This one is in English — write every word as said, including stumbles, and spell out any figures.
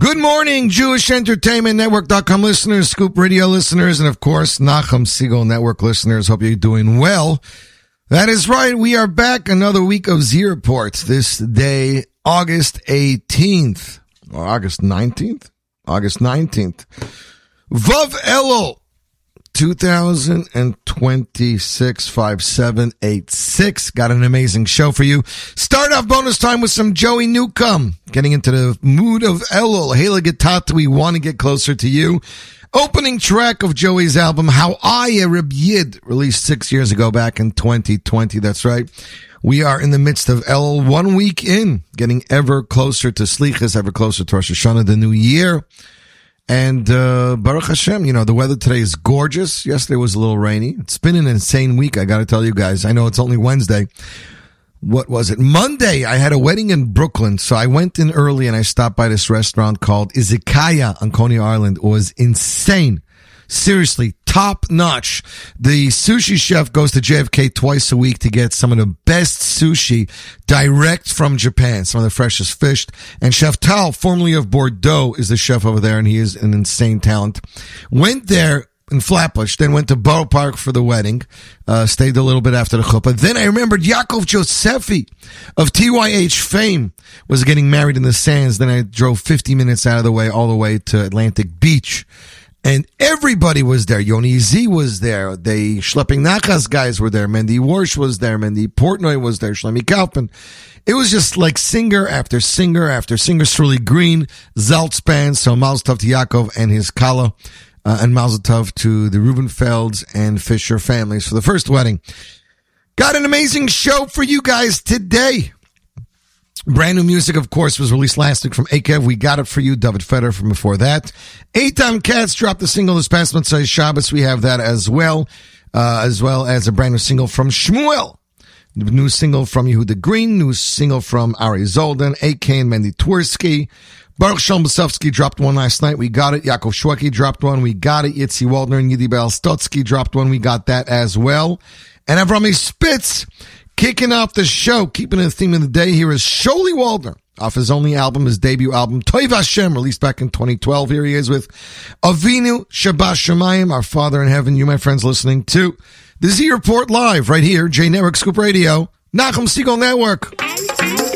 Good morning, Jewish Entertainment Network dot com listeners, Scoop Radio listeners, and of course, Nachum Segal Network listeners. Hope you're doing well. That is right. We are back another week of Z Reports. This day, August eighteenth, or August nineteenth? August nineteenth. Vav Elul, two thousand twenty-six, five seven eight six. Got an amazing show for you. Start off bonus time with some Joey Newcomb. Getting into the mood of Elul. Hela Getat, we want to get closer to you. Opening track of Joey's album, How I, a Reb Yid, released six years ago back in twenty twenty. That's right. We are in the midst of Elul, one week in, getting ever closer to Slichas, ever closer to Rosh Hashanah, the new year. And uh Baruch Hashem, you know, the weather today is gorgeous. Yesterday was a little rainy. It's been an insane week, I got to tell you guys. I know it's only Wednesday. What was it? Monday, I had a wedding in Brooklyn, so I went in early and I stopped by this restaurant called Izakaya on Coney Island. It was insane. Seriously, top notch. The sushi chef goes to J F K twice a week to get some of the best sushi direct from Japan, some of the freshest fish. And Chef Tal, formerly of Bordeaux, is the chef over there, and he is an insane talent. Went there in Flatbush, then went to Borough Park for the wedding, uh, stayed a little bit after the chuppah. Then I remembered Yaakov Josefi of T Y H fame was getting married in the sands. Then I drove fifty minutes out of the way, all the way to Atlantic Beach. And everybody was there. Yoni Z was there. The Schlepping Nachas guys were there. Mendy Warsh was there. Mendy Portnoy was there. Shlomi Kaufman. It was just like singer after singer after singer. Shirley Green, Zaltz band. So Mazel Tov to Yaakov and his Kala. Uh, and Mazel Tov to the Rubenfelds and Fisher families for the first wedding. Got an amazing show for you guys today. Brand new music, of course, was released last week from Akev. We got it for you. David Feder from before that. Eitan Katz dropped the single this past Motzei Shabbos. We have that as well, uh, as well as a brand new single from Shmuel. New single from Yehuda Green. New single from Ari Zoldan, A K and Mendy Twersky. Baruch Shalom Besovsky dropped one last night. We got it. Yaakov Shweki dropped one. We got it. Yitzi Waldner and Yidi Bel Stotsky dropped one. We got that as well. And Avrami Spitz kicking off the show, keeping the theme of the day. Here is Sholi Waldner off his only album, his debut album, Toiv Hashem, released back in twenty twelve. Here he is with Avinu Shabbat Shemayim, our Father in Heaven. You, my friends, listening to the Z Report live right here, J Network Scoop Radio, Nachum Segal Network.